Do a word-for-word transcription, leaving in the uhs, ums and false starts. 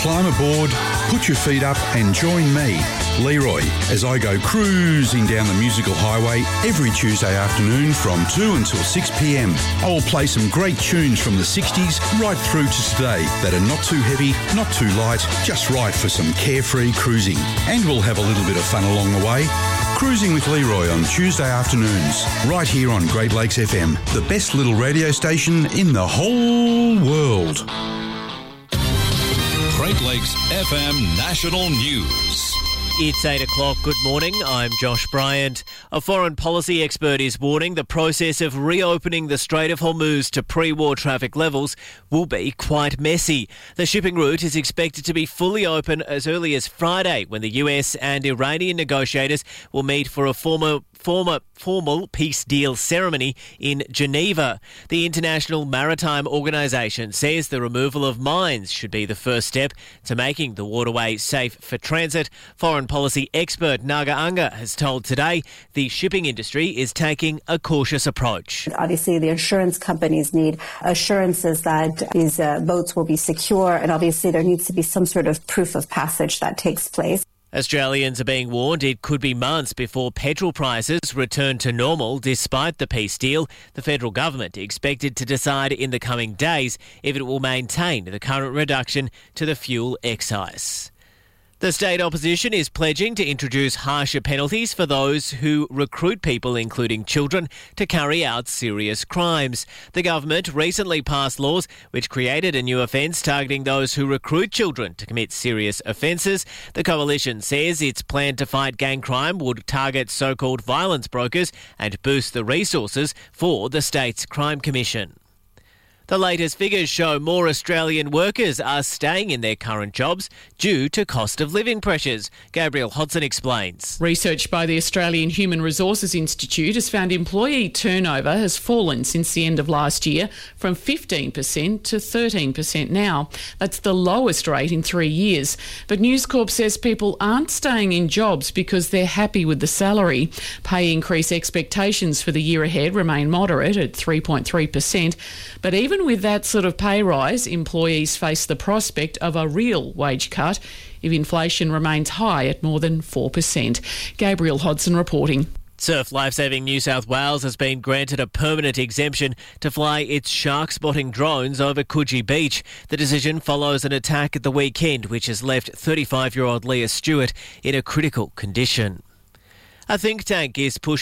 Climb aboard, put your feet up and join me, Leroy, as I go cruising down the musical highway every Tuesday afternoon from two until six p m. I will play some great tunes from the sixties right through to today that are not too heavy, not too light, just right for some carefree cruising. And we'll have a little bit of fun along the way. Cruising with Leroy on Tuesday afternoons, right here on Great Lakes F M, the best little radio station in the whole world. Great Lakes F M National News. It's eight o'clock. Good morning. I'm Josh Bryant. A foreign policy expert is warning the process of reopening the Strait of Hormuz to pre-war traffic levels will be quite messy. The shipping route is expected to be fully open as early as Friday, when the U S and Iranian negotiators will meet for a former Former, formal peace deal ceremony in Geneva. The International Maritime Organization says the removal of mines should be the first step to making the waterway safe for transit. Foreign policy expert Naga Anga has told Today the shipping industry is taking a cautious approach. Obviously, the insurance companies need assurances that these uh, boats will be secure, and obviously there needs to be some sort of proof of passage that takes place. Australians are being warned it could be months before petrol prices return to normal despite the peace deal. The federal government expected to decide in the coming days if it will maintain the current reduction to the fuel excise. The state opposition is pledging to introduce harsher penalties for those who recruit people, including children, to carry out serious crimes. The government recently passed laws which created a new offence targeting those who recruit children to commit serious offences. The coalition says its plan to fight gang crime would target so-called violence brokers and boost the resources for the state's crime commission. The latest figures show more Australian workers are staying in their current jobs due to cost of living pressures. Gabrielle Hodson explains. Research by the Australian Human Resources Institute has found employee turnover has fallen since the end of last year from fifteen percent to thirteen percent now. That's the lowest rate in three years. But News Corp says people aren't staying in jobs because they're happy with the salary. Pay increase expectations for the year ahead remain moderate at three point three percent. But even with that sort of pay rise, employees face the prospect of a real wage cut if inflation remains high at more than four percent. Gabrielle Hodson reporting. Surf Lifesaving New South Wales has been granted a permanent exemption to fly its shark-spotting drones over Coogee Beach. The decision follows an attack at the weekend which has left thirty-five-year-old Leah Stewart in a critical condition. A think tank is pushing